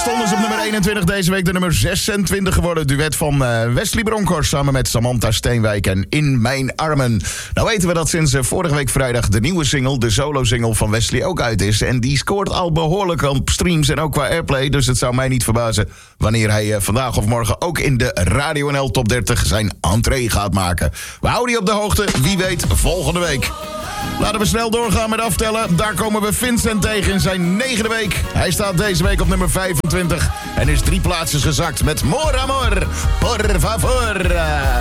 stonden ze op nummer 21 deze week de nummer 26 geworden. Duet van Wesley Bronkhorst samen met Samantha Steenwijk en In Mijn Armen. Nou weten we dat sinds vorige week vrijdag de nieuwe single, de solo-single van Wesley ook uit is. En die scoort al behoorlijk op streams en ook qua airplay. Dus het zou mij niet verbazen wanneer hij vandaag of morgen ook in de Radio NL Top 30 zijn entree gaat maken. We houden je op de hoogte, wie weet volgende week. Laten we snel doorgaan met aftellen. Daar komen we Vincent tegen in zijn 9e week. Hij staat deze week op nummer 25 en is 3 plaatsen gezakt met More Amor, por favor.